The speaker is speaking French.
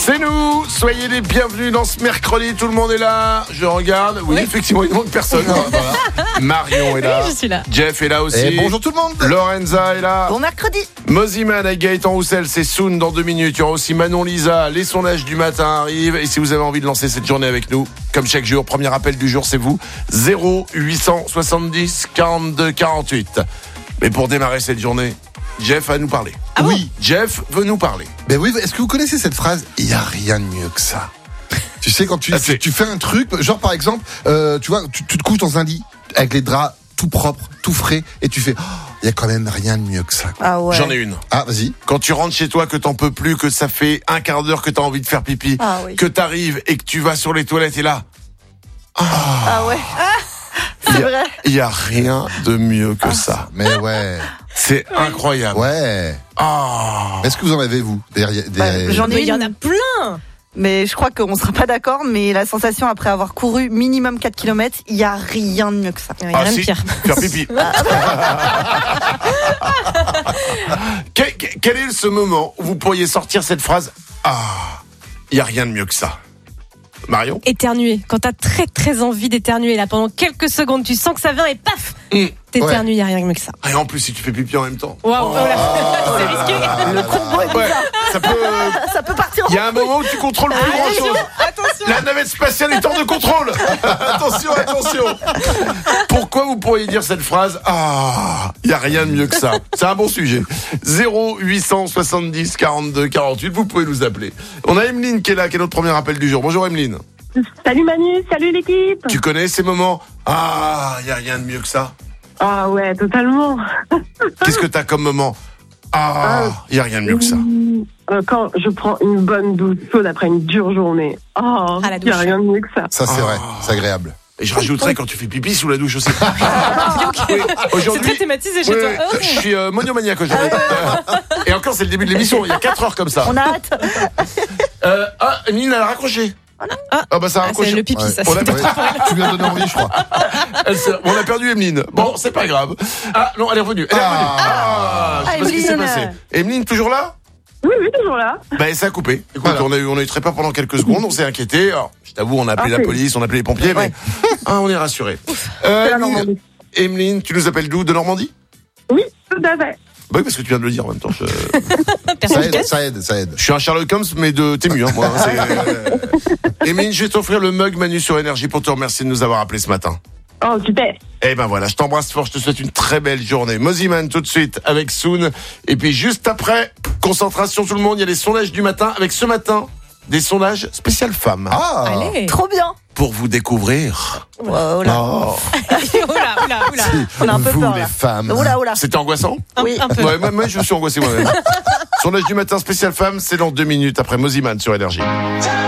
C'est nous, soyez les bienvenus dans ce mercredi, tout le monde est là, je regarde, oui. Effectivement il ne manque personne. Voilà. Marion est là, oui, je suis là. Jeff est là aussi. Et bonjour tout le monde. Lorenza est là. Bon mercredi. Moziman avec Gaëtan Roussel, c'est Soun dans 2 minutes. Il y aura aussi Manon Lisa, les sondages du matin arrivent. Et si vous avez envie de lancer cette journée avec nous, comme chaque jour, premier appel du jour, c'est vous, 0870 42 48. Mais pour démarrer cette journée, Jeff va nous parler. Ah oui, Jeff veut nous parler. Ben oui, est-ce que vous connaissez cette phrase? Il n'y a rien de mieux que ça. Tu sais, quand tu fais un truc, genre par exemple, tu vois, tu te couches dans un lit avec les draps tout propres, tout frais, et tu fais, il y a quand même rien de mieux que ça. Ah ouais. J'en ai une. Ah, vas-y. Quand tu rentres chez toi, que t'en peux plus, que ça fait un quart d'heure que t'as envie de faire pipi, que t'arrives et que tu vas sur les toilettes et là. Ah ouais. C'est vrai. Il y a rien de mieux que ça. Mais ouais. C'est incroyable. Ouais. Est-ce que vous en avez, vous? J'en ai Il y en une. a plein. Mais je crois qu'on sera pas d'accord, mais la sensation après avoir couru minimum 4 km, il y a rien de mieux que ça. Il y a rien de pire. Faire pipi. Quel est ce moment où vous pourriez sortir cette phrase? Il y a rien de mieux que ça. Marion? Éternuer. Quand t'as très très envie d'éternuer, là, pendant quelques secondes, tu sens que ça vient et paf, t'éternues, il y a rien de mieux que ça. Et en plus, si tu fais pipi en même temps. Waouh, c'est risqué. Le combo est bizarre. Ça peut partir. Il y a un moment où tu contrôles plus grand chose. Attention. La navette spatiale est hors de contrôle. Attention. Pourquoi vous pourriez dire cette phrase? Il y a rien de mieux que ça. C'est un bon sujet. 0870 42 48. Vous pouvez nous appeler. On a Emeline qui est là, qui est notre premier appel du jour. Bonjour Emeline. Salut Manu, salut l'équipe. Tu connais ces moments? Il y a rien de mieux que ça. Ah ouais, totalement. Qu'est-ce que t'as comme moment? Il y a rien de mieux que ça. Quand je prends une bonne douche chaude après une dure journée. la Il y a douche. rien de mieux que ça. Ça, c'est vrai. C'est agréable. Et je rajouterais quand tu fais pipi sous la douche aussi. Okay. Oui, C'est aujourd'hui, très thématisé chez toi. je suis monomaniaque aujourd'hui. Et encore, c'est le début de l'émission. Il y a 4 heures comme ça. On a hâte. Emeline, elle a raccroché. Ça a raccroché. C'est le pipi, ça. On l'a- Tu lui as donné envie, je crois. On a perdu Emeline. Bon, c'est pas grave. Non, elle est revenue. Je sais pas ce qui s'est Emeline. passé. Emeline, toujours là? Oui, toujours là. Ça a coupé. Écoute, Voilà. on a eu très peur pendant quelques secondes. On s'est inquiété. Alors, je t'avoue, on a appelé la police, on a appelé les pompiers, mais on est rassurés. la Normandie. Emeline, tu nous appelles d'où? De Normandie? Oui, tout à fait. Oui, parce que tu viens de le dire en même temps. Ça aide. Je suis un Sherlock Holmes, mais de Tému, moi. Emeline, je vais t'offrir le mug Manu sur Énergie pour te remercier de nous avoir appelés ce matin. Oh, super. Eh ben voilà, je t'embrasse fort, je te souhaite une très belle journée. Moziman tout de suite avec Soun. Et puis juste après, concentration tout le monde, il y a les sondages du matin. Avec ce matin, des sondages spécial femmes. Allez. Trop bien. Pour vous découvrir. Oula. Oula. On a un peu Vous, peur les là. femmes. Oula. C'était angoissant? Oui. Un peu. Ouais, moi je me suis angoissé moi-même. Sondage du matin spécial femmes, c'est dans 2 minutes après Moziman sur Énergie.